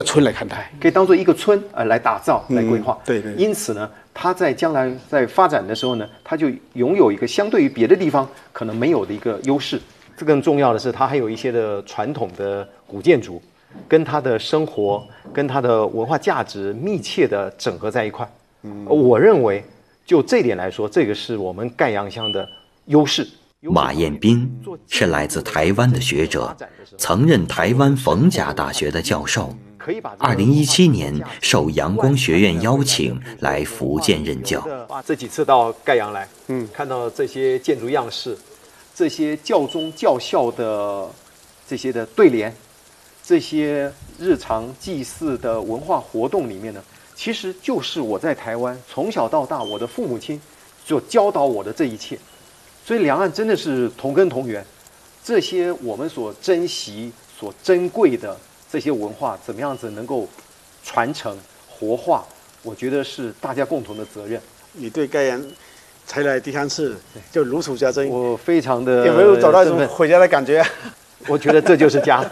村来看待， 可以当做一个村来打造、来规划。 对对。 因此呢，它在将来在发展的时候呢，它就拥有一个相对于别的地方可能没有的一个优势。这更重要的是，它还有一些的传统的古建筑，跟它的生活、跟它的文化价值密切的整合在一块。我认为就这点来说，这个是我们盖阳乡的优势。 马彦斌是来自台湾的学者，曾任台湾逢甲大学的教授。2017年受阳光学院邀请来福建任教。 这几次到盖阳来，看到这些建筑样式，这些教宗教校的这些的对联，这些日常祭祀的文化活动里面呢，其实就是我在台湾从小到大，我的父母亲所教导我的这一切。所以两岸真的是同根同源，这些我们所珍惜、所珍贵的这些文化，怎么样子能够传承、活化，我觉得是大家共同的责任。 你对盖阳才来第3次，就如数家珍。 我非常的有没有找到一种回家的感觉？ 我觉得这就是家。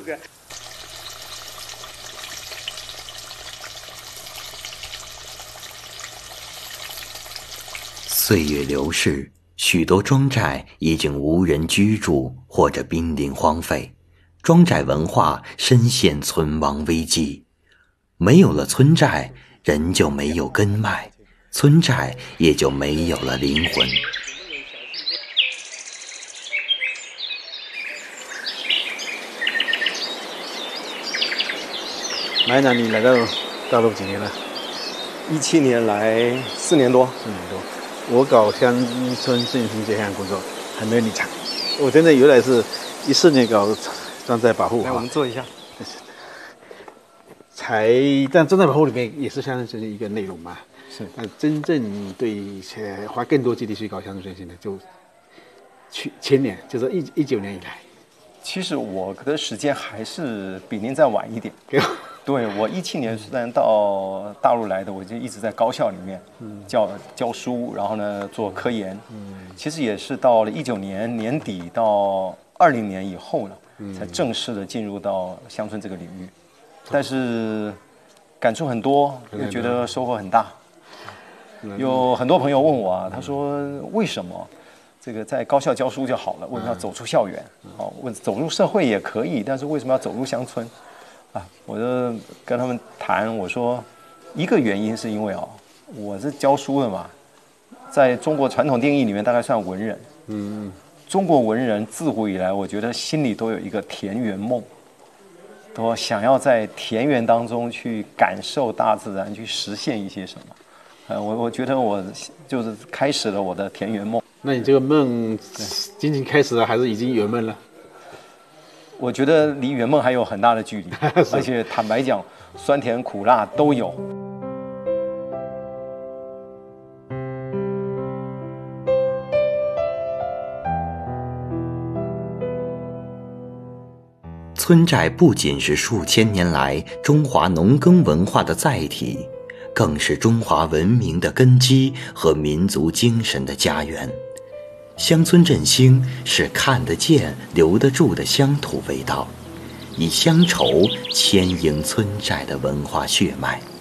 岁月流逝，许多庄寨已经无人居住或者濒临荒废，庄寨文化深陷存亡危机。没有了村寨，人就没有根脉，村寨也就没有了灵魂。 马院长，你来到大陆几年了 ？17年来4年多。 我搞乡村振兴这项工作还没有你长，我真的原来是14年搞庄寨保护。 来，我们坐一下。 但庄寨保护里面也是乡村振兴一个内容嘛。是。但真正对花更多精力去搞乡村振兴的，就前年，就是19年以来。 其实我的时间还是比您再晚一点。对，我17年虽然到大陆来的，我就一直在高校里面教书，然后呢做科研。其实也是到了19年年底到20年以后呢，才正式的进入到乡村这个领域。但是感触很多，又觉得收获很大。有很多朋友问我啊，他说为什么这个在高校教书就好了，为什么要走出校园？问走入社会也可以，但是为什么要走入乡村？我就跟他们谈，我说一个原因是因为我是教书的嘛，在中国传统定义里面大概算文人。中国文人自古以来，我觉得心里都有一个田园梦，都想要在田园当中去感受大自然，去实现一些什么。我觉得我就是开始了我的田园梦。 那你这个梦仅仅开始了，还是已经圆梦了？ 我觉得离圆梦还有很大的距离，而且坦白讲，酸甜苦辣都有。 村寨不仅是数千年来中华农耕文化的载体，更是中华文明的根基和民族精神的家园。乡村振兴是看得见、留得住的乡土味道，以乡愁牵引村寨的文化血脉。